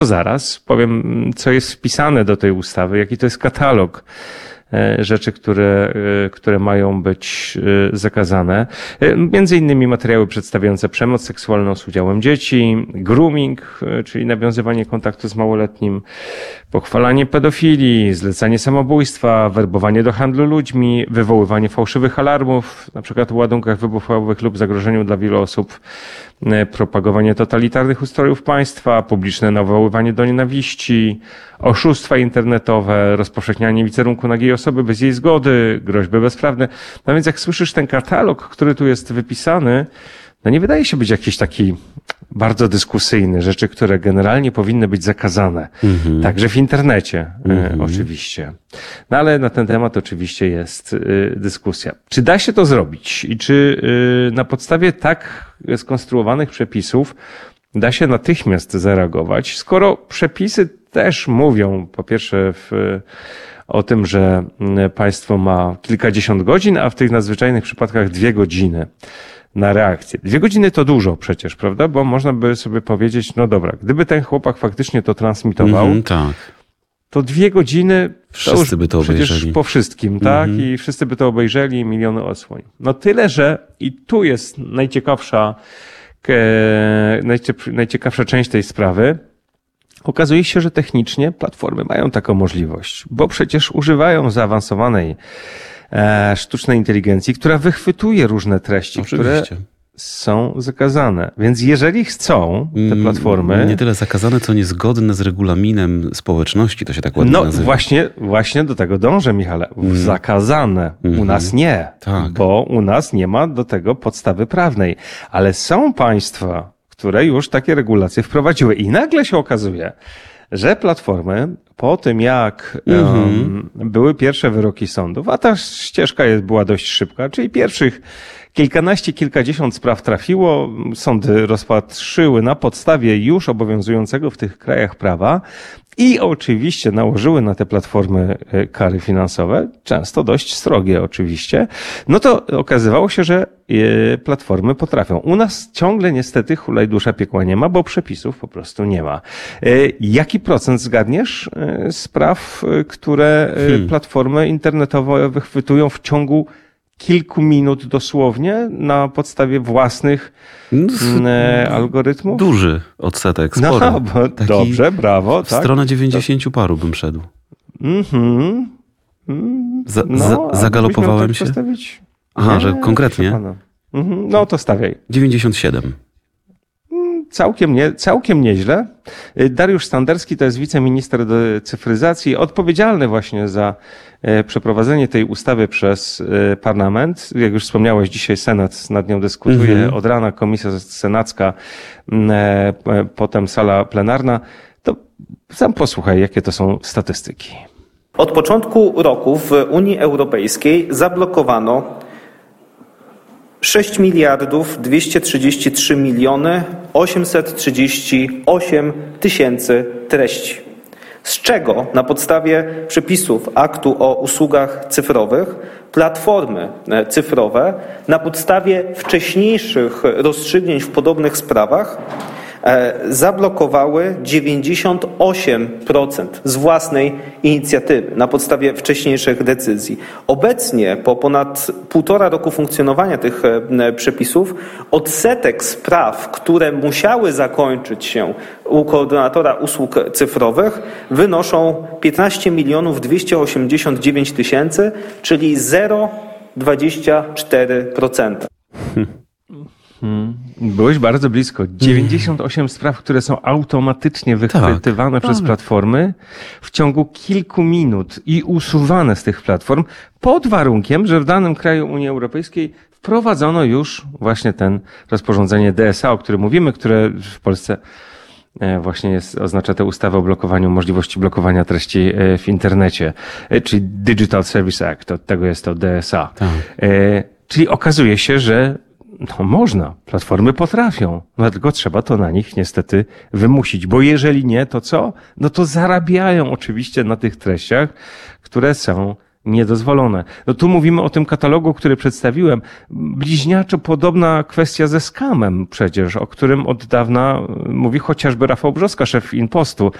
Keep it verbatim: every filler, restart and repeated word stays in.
Zaraz powiem, co jest wpisane do tej ustawy, jaki to jest katalog rzeczy, które, które mają być zakazane. Między innymi materiały przedstawiające przemoc seksualną z udziałem dzieci, grooming, czyli nawiązywanie kontaktu z małoletnim, pochwalanie pedofilii, zlecanie samobójstwa, werbowanie do handlu ludźmi, wywoływanie fałszywych alarmów, na przykład o ładunkach wybuchowych lub zagrożeniu dla wielu osób, propagowanie totalitarnych ustrojów państwa, publiczne nawoływanie do nienawiści, oszustwa internetowe, rozpowszechnianie wizerunku nagiej osoby bez jej zgody, groźby bezprawne. No więc jak słyszysz ten katalog, który tu jest wypisany, no nie wydaje się być jakiś taki bardzo dyskusyjny, rzeczy, które generalnie powinny być zakazane. Mm-hmm. Także w internecie mm-hmm. e, oczywiście. No ale na ten temat oczywiście jest y, dyskusja. Czy da się to zrobić i czy y, na podstawie tak skonstruowanych przepisów da się natychmiast zareagować, skoro przepisy też mówią po pierwsze w, o tym, że państwo ma kilkadziesiąt godzin, a w tych nadzwyczajnych przypadkach dwie godziny na reakcję. Dwie godziny to dużo przecież, prawda? Bo można by sobie powiedzieć, no dobra, gdyby ten chłopak faktycznie to transmitował, mm-hmm, tak. to dwie godziny wszyscy to już by to przecież obejrzeli. Po wszystkim, mm-hmm. tak? I wszyscy by to obejrzeli i miliony odsłon. No tyle, że i tu jest najciekawsza, najciekawsza część tej sprawy. Okazuje się, że technicznie platformy mają taką możliwość, bo przecież używają zaawansowanej sztucznej inteligencji, która wychwytuje różne treści, Oczywiście. które są zakazane. Więc jeżeli chcą te platformy... Nie tyle zakazane, co niezgodne z regulaminem społeczności, to się tak ładnie no, nazywa. No właśnie, właśnie do tego dążę, Michale. Zakazane. Mm-hmm. U nas nie, tak. bo u nas nie ma do tego podstawy prawnej. Ale są państwa, które już takie regulacje wprowadziły i nagle się okazuje, że platformy po tym, jak mm-hmm. um, były pierwsze wyroki sądów, a ta ścieżka jest, była dość szybka, czyli pierwszych kilkanaście, kilkadziesiąt spraw trafiło, sądy rozpatrzyły na podstawie już obowiązującego w tych krajach prawa i oczywiście nałożyły na te platformy kary finansowe, często dość srogie oczywiście, no to okazywało się, że platformy potrafią. U nas ciągle niestety hulaj dusza piekła nie ma, bo przepisów po prostu nie ma. Jaki procent zgadniesz spraw, które hmm. platformy internetowe wychwytują w ciągu kilku minut dosłownie na podstawie własnych no, algorytmów? Duży odsetek, sporo. No, bo dobrze, brawo. W tak? stronę dziewięćdziesięciu paru bym szedł. Mhm. Mm, za, no, za, zagalopowałem tak się? Postawić? Aha, nie, że konkretnie? Mhm. No to stawiaj. dziewięćdziesiąt siedem. Całkiem, nie, całkiem nieźle. Dariusz Standerski to jest wiceminister do cyfryzacji, odpowiedzialny właśnie za przeprowadzenie tej ustawy przez parlament. Jak już wspomniałeś, dzisiaj Senat nad nią dyskutuje. Mhm. Od rana komisja senacka, potem sala plenarna. To sam posłuchaj, jakie to są statystyki. Od początku roku w Unii Europejskiej zablokowano sześć miliardów dwieście trzydzieści trzy miliony osiemset trzydzieści osiem tysięcy treści, z czego na podstawie przepisów aktu o usługach cyfrowych platformy cyfrowe na podstawie wcześniejszych rozstrzygnięć w podobnych sprawach zablokowały dziewięćdziesiąt osiem procent z własnej inicjatywy na podstawie wcześniejszych decyzji. Obecnie po ponad półtora roku funkcjonowania tych przepisów odsetek spraw, które musiały zakończyć się u koordynatora usług cyfrowych wynoszą piętnaście milionów dwieście osiemdziesiąt dziewięć tysięcy, czyli zero przecinek dwadzieścia cztery procent. Hmm. Byłeś bardzo blisko. dziewięćdziesiąt osiem spraw, które są automatycznie wychwytywane tak, przez platformy w ciągu kilku minut i usuwane z tych platform pod warunkiem, że w danym kraju Unii Europejskiej wprowadzono już właśnie ten rozporządzenie D S A, o którym mówimy, które w Polsce właśnie jest, oznacza tę ustawę o blokowaniu, możliwości blokowania treści w internecie, czyli Digital Service Act, od tego jest to D S A. Tak. Czyli okazuje się, że no można, platformy potrafią, no tylko trzeba to na nich niestety wymusić, bo jeżeli nie, to co? No to zarabiają oczywiście na tych treściach, które są niedozwolone. No tu mówimy o tym katalogu, który przedstawiłem. Bliźniaczo podobna kwestia ze skamem przecież, o którym od dawna mówi chociażby Rafał Brzoska, szef Inpostu.